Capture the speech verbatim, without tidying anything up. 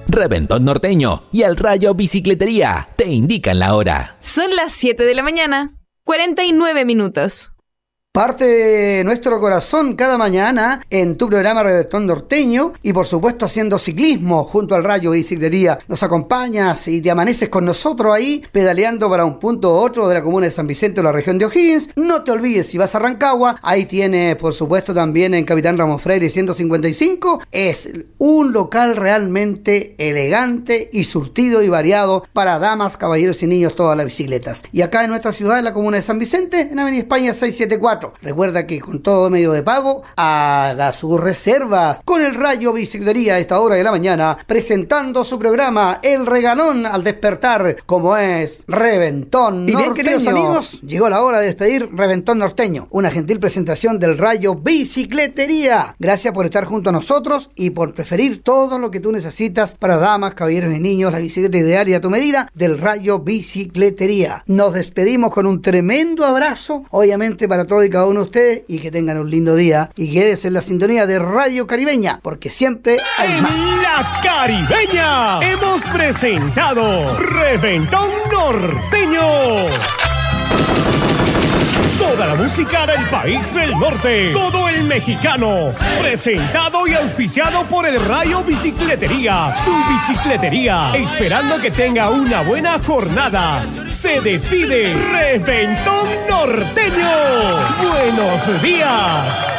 Reventón Norteño y El Rayo Bicicletería te indican la hora. Son las siete de la mañana, cuarenta y nueve minutos. Parte de nuestro corazón cada mañana en tu programa Reventón Norteño y por supuesto haciendo ciclismo junto al Rayo Bicicletería. Nos acompañas y te amaneces con nosotros ahí pedaleando para un punto u otro de la comuna de San Vicente o la región de O'Higgins. No te olvides, si vas a Rancagua, ahí tienes por supuesto también en Capitán Ramos Freire ciento cincuenta y cinco. Es un local realmente elegante y surtido y variado para damas, caballeros y niños, todas las bicicletas. Y acá en nuestra ciudad, en la comuna de San Vicente, en Avenida España seiscientos setenta y cuatro. Recuerda que con todo medio de pago, haga sus reservas con el Rayo Bicicletería a esta hora de la mañana, presentando su programa El Regalón al despertar, como es Reventón Norteño. Y bien, queridos amigos, llegó la hora de despedir Reventón Norteño, una gentil presentación del Rayo Bicicletería. Gracias por estar junto a nosotros y por preferir todo lo que tú necesitas para damas, caballeros y niños, la bicicleta ideal y a tu medida del Rayo Bicicletería. Nos despedimos con un tremendo abrazo, obviamente para todos y cada uno de ustedes, y que tengan un lindo día y quédense en la sintonía de Radio Caribeña, porque siempre hay más. En La Caribeña hemos presentado Reventón Norteño. Toda la música del país del norte, todo el mexicano, presentado y auspiciado por el Rayo Bicicletería, su bicicletería, esperando que tenga una buena jornada. Se despide Reventón Norteño. Buenos días.